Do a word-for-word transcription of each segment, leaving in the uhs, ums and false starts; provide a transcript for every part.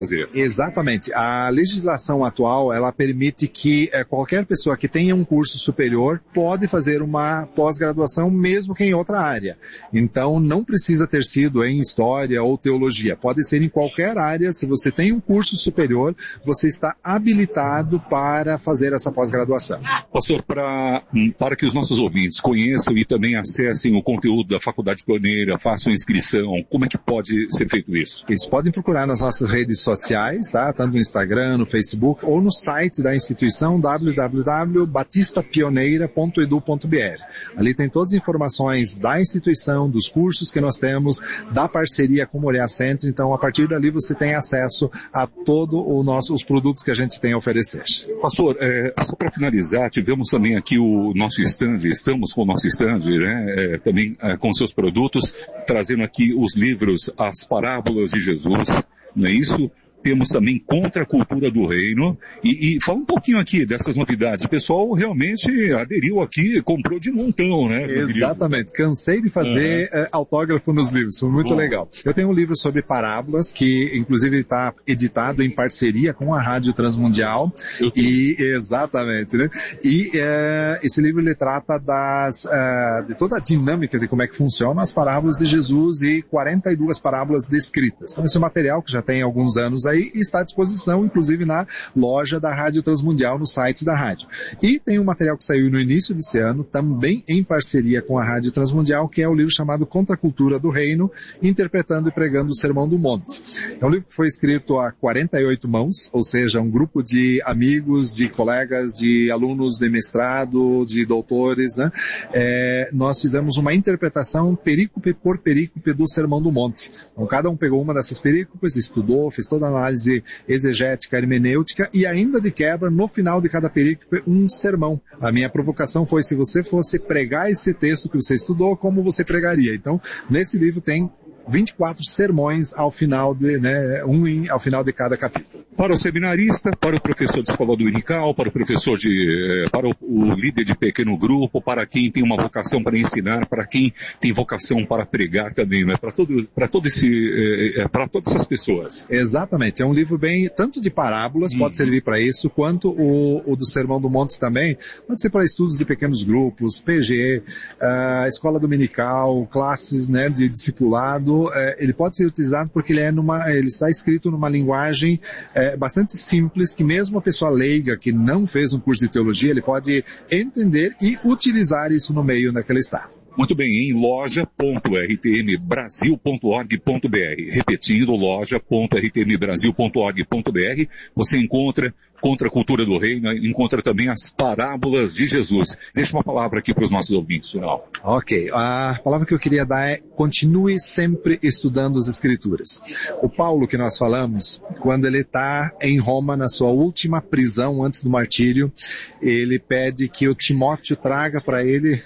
fazer. Exatamente. A legislação atual, ela permite que é, qualquer pessoa que tenha um curso superior pode fazer uma pós-graduação mesmo que em outra área. Então, não precisa ter sido em História ou Teologia. Pode ser em qualquer área. Se você tem um curso superior, você está habilitado para fazer essa pós-graduação. Pastor, para, para que os nossos ouvintes conheçam e também acessem o conteúdo da Faculdade Pioneira, façam inscrição, como é que pode ser feito isso? Eles podem procurar nas nossas redes sociais, tá? Tanto no Instagram, no Facebook, ou no site da instituição w w w ponto batista pioneira ponto edu ponto b r. Ali tem todas as informações da instituição, dos cursos que nós temos, da parceria com o Moriá Center. Então, a partir dali você tem acesso a todos os produtos que a gente tem a oferecer. Pastor, é, só para finalizar, tivemos também aqui o nosso stand, estamos com o nosso stand, né, é, também é, com seus produtos, trazendo aqui os livros, as parábolas de Jesus, não é isso? Temos também Contra a Cultura do Reino. E, e fala um pouquinho aqui dessas novidades. O pessoal realmente aderiu aqui, comprou de montão, né? Exatamente. Cansei de fazer uhum. uh, autógrafo nos livros. Foi muito Bom. legal. Eu tenho um livro sobre parábolas, que inclusive está editado em parceria com a Rádio Transmundial. E, exatamente, né? E uh, esse livro, ele trata das, uh, de toda a dinâmica de como é que funciona as parábolas de Jesus e quarenta e duas parábolas descritas. Então, esse é um material que já tem alguns anos aí e está à disposição, inclusive na loja da Rádio Transmundial, no site da rádio. E tem um material que saiu no início desse ano, também em parceria com a Rádio Transmundial, que é o livro chamado Contra a Cultura do Reino, interpretando e pregando o Sermão do Monte. É um livro que foi escrito a quarenta e oito mãos, ou seja, um grupo de amigos, de colegas, de alunos de mestrado, de doutores, né? É, nós fizemos uma interpretação perícope por perícope do Sermão do Monte. Então, cada um pegou uma dessas perícopes, estudou, fez toda a análise exegética, hermenêutica, e ainda de quebra, no final de cada perícope, um sermão. A minha provocação foi, se você fosse pregar esse texto que você estudou, como você pregaria? Então, nesse livro tem vinte e quatro sermões ao final de, né, um em, ao final de cada capítulo. Para o seminarista, para o professor de escola dominical, para o professor de, para o, o líder de pequeno grupo, para quem tem uma vocação para ensinar, para quem tem vocação para pregar também, né? Para todo, para todo esse, é, para todas essas pessoas. Exatamente. É um livro bem, tanto de parábolas, hum. pode servir para isso, quanto o, o do Sermão do Monte também, pode ser para estudos de pequenos grupos, P G, uh, escola dominical, classes, né, de discipulado. Ele pode ser utilizado porque ele é numa, ele está escrito numa linguagem é, bastante simples, que mesmo a pessoa leiga que não fez um curso de teologia, ele pode entender e utilizar isso no meio naquele está. Muito bem, em loja ponto r t m brasil ponto org ponto b r. Repetindo, loja ponto r t m brasil ponto org ponto b r, você encontra Contra a Cultura do Reino, encontra também as parábolas de Jesus. Deixa uma palavra aqui para os nossos ouvintes, final. Ok, a palavra que eu queria dar é: continue sempre estudando as Escrituras. O Paulo que nós falamos, quando ele está em Roma, na sua última prisão antes do martírio, ele pede que o Timóteo traga para ele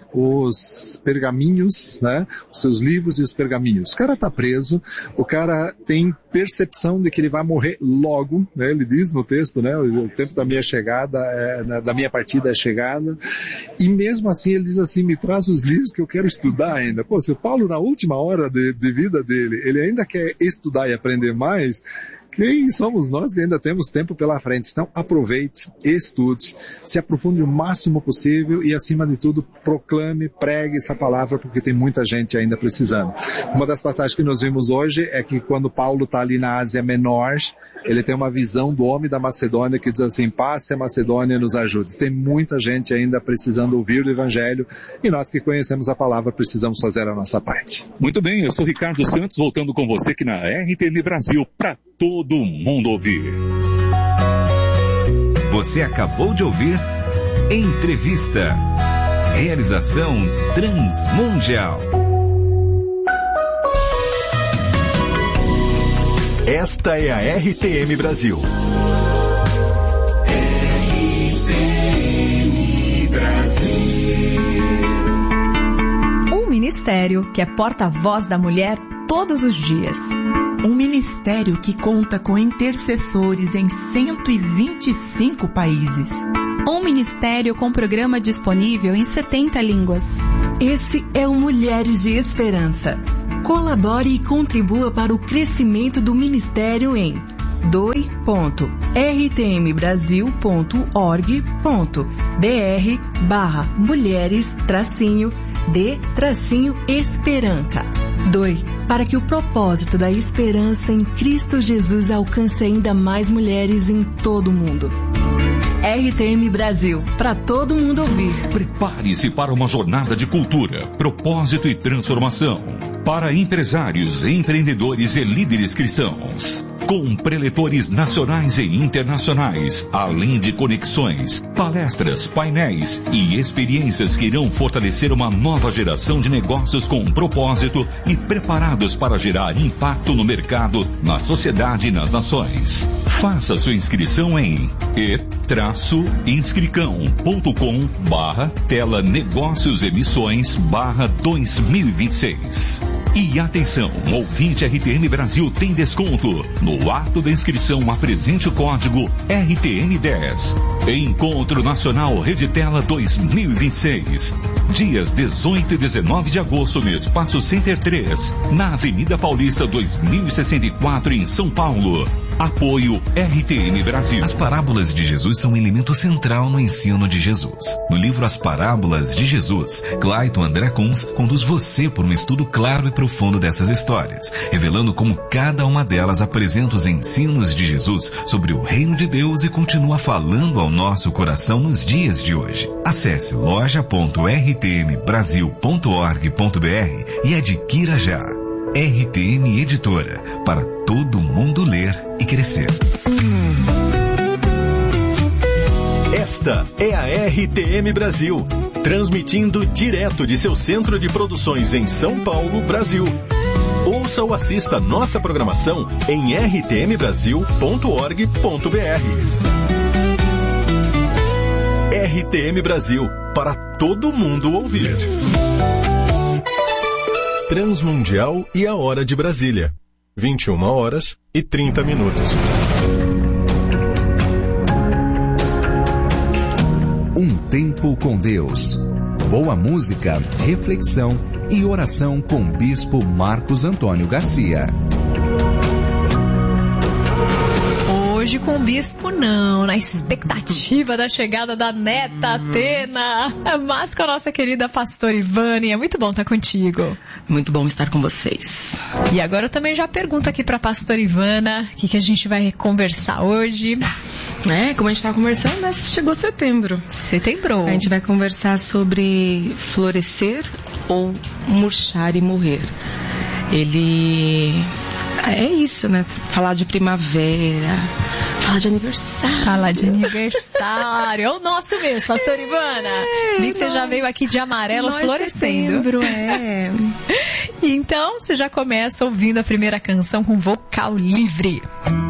os pergaminhos, né, os seus livros e os pergaminhos. O cara está preso, o cara tem percepção de que ele vai morrer logo, né, ele diz no texto, né, o tempo da minha chegada, é, da minha partida é chegada, e mesmo assim ele diz assim: me traz os livros que eu quero estudar ainda. Pô, se o Paulo na última hora de, de vida dele, ele ainda quer estudar e aprender mais, quem somos nós que ainda temos tempo pela frente? Então, aproveite, estude, se aprofunde o máximo possível e, acima de tudo, proclame, pregue essa palavra, porque tem muita gente ainda precisando. Uma das passagens que nós vimos hoje é que quando Paulo está ali na Ásia Menor, ele tem uma visão do homem da Macedônia que diz assim: passe a Macedônia, nos ajude. Tem muita gente ainda precisando ouvir o Evangelho, e nós que conhecemos a palavra precisamos fazer a nossa parte. Muito bem, eu sou Ricardo Santos, voltando com você aqui na R T M Brasil, para todo mundo ouvir. Você acabou de ouvir Entrevista. Realização Transmundial. Esta é a R T M Brasil. R T M Brasil. Um ministério que é porta-voz da mulher todos os dias. Um ministério que conta com intercessores em cento e vinte e cinco países. Um ministério com programa disponível em setenta línguas. Esse é o Mulheres de Esperança. Colabore e contribua para o crescimento do ministério em doi ponto r t m brasil ponto org ponto b r barra mulheres tracinho de tracinho esperança. Doi, para que o propósito da esperança em Cristo Jesus alcance ainda mais mulheres em todo o mundo. R T M Brasil, para todo mundo ouvir. Prepare-se para uma jornada de cultura, propósito e transformação. Para empresários, empreendedores e líderes cristãos. Com preletores nacionais e internacionais, além de conexões, palestras, painéis e experiências que irão fortalecer uma nova geração de negócios com propósito e preparados para gerar impacto no mercado, na sociedade e nas nações. Faça sua inscrição em e inscricão ponto com barra tela negócios emissões barra dois mil e vinte e seis. E atenção, ouvinte R T M Brasil tem desconto. No ato da inscrição, apresente o código R T M dez. Encontro Nacional Reditela dois mil e vinte e seis. Dias dezoito e dezenove de agosto no Espaço Center três, na Avenida Paulista dois mil e sessenta e quatro, em São Paulo. Apoio R T M Brasil. As parábolas de Jesus são um elemento central no ensino de Jesus. No livro As Parábolas de Jesus, Clayton André Kunz conduz você por um estudo claro e profundo dessas histórias, revelando como cada uma delas apresenta os ensinos de Jesus sobre o reino de Deus e continua falando ao nosso coração nos dias de hoje. Acesse loja ponto r t m brasil ponto org ponto b r e adquira já. R T M Editora, para todo mundo ler e crescer. Esta é a R T M Brasil, transmitindo direto de seu centro de produções em São Paulo, Brasil. Ouça ou assista nossa programação em r t m brasil ponto org ponto b r. R T M Brasil, para todo mundo ouvir. Transmundial e a Hora de Brasília. vinte e uma horas e trinta minutos. Um tempo com Deus. Boa música, reflexão e oração com o Bispo Marcos Antônio Garcia. Hoje com o Bispo não, na expectativa da chegada da neta Atena, mas com a nossa querida pastora Ivane. É muito bom estar contigo. Muito bom estar com vocês. E agora eu também já pergunto aqui para a pastora Ivana, o que, que a gente vai conversar hoje? É, como a gente estava conversando, né? Chegou setembro. Setembro. A gente vai conversar sobre florescer ou murchar e morrer. Ele... É isso, né? Falar de primavera, falar de aniversário. Falar de aniversário. É o nosso mesmo, pastora Ivana. É, Vi que você já veio aqui de amarelo florescendo. Setembro, é. Então, você já começa ouvindo a primeira canção com vocal livre.